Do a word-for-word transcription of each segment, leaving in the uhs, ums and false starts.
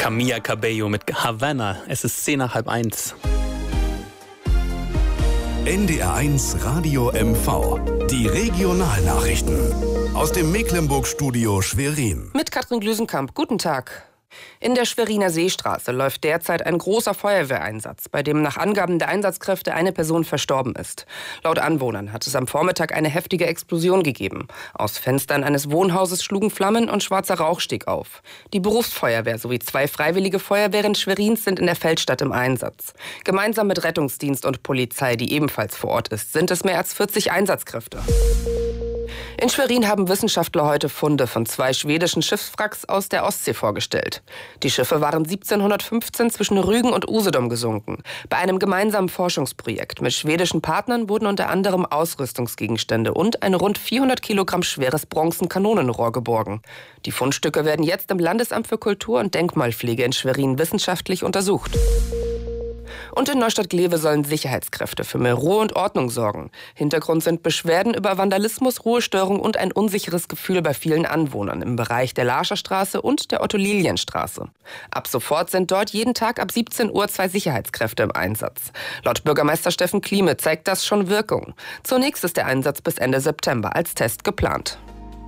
Camila Cabello mit Havana. Es ist zehn nach halb eins. N D R eins Radio M V. Die Regionalnachrichten. Aus dem Mecklenburg-Studio Schwerin. Mit Katrin Glüsenkamp. Guten Tag. In der Schweriner Seestraße läuft derzeit ein großer Feuerwehreinsatz, bei dem nach Angaben der Einsatzkräfte eine Person verstorben ist. Laut Anwohnern hat es am Vormittag eine heftige Explosion gegeben. Aus Fenstern eines Wohnhauses schlugen Flammen und schwarzer Rauch stieg auf. Die Berufsfeuerwehr sowie zwei freiwillige Feuerwehren Schwerins sind in der Feldstadt im Einsatz. Gemeinsam mit Rettungsdienst und Polizei, die ebenfalls vor Ort ist, sind es mehr als vierzig Einsatzkräfte. In Schwerin haben Wissenschaftler heute Funde von zwei schwedischen Schiffswracks aus der Ostsee vorgestellt. Die Schiffe waren siebzehnhundertfünfzehn zwischen Rügen und Usedom gesunken. Bei einem gemeinsamen Forschungsprojekt mit schwedischen Partnern wurden unter anderem Ausrüstungsgegenstände und ein rund vierhundert Kilogramm schweres Bronzenkanonenrohr geborgen. Die Fundstücke werden jetzt im Landesamt für Kultur und Denkmalpflege in Schwerin wissenschaftlich untersucht. Und in Neustadt-Glewe sollen Sicherheitskräfte für mehr Ruhe und Ordnung sorgen. Hintergrund sind Beschwerden über Vandalismus, Ruhestörung und ein unsicheres Gefühl bei vielen Anwohnern im Bereich der Larscherstraße und der Otto-Lilien-Straße. Ab sofort sind dort jeden Tag ab siebzehn Uhr zwei Sicherheitskräfte im Einsatz. Laut Bürgermeister Steffen Klieme zeigt das schon Wirkung. Zunächst ist der Einsatz bis Ende September als Test geplant.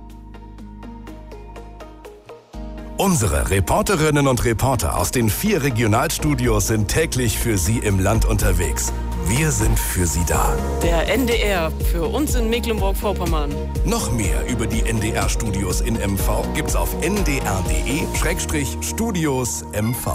Unsere Reporterinnen und Reporter aus den vier Regionalstudios sind täglich für Sie im Land unterwegs. Wir sind für Sie da. Der N D R für uns in Mecklenburg-Vorpommern. Noch mehr über die N D R-Studios in M V gibt's auf n d r punkt d e Studios M V.